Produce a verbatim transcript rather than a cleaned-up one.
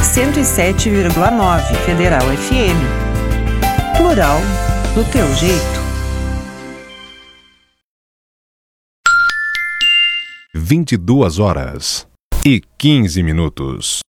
cento e sete vírgula nove Federal F M. Plural do teu jeito. vinte e duas horas e quinze minutos.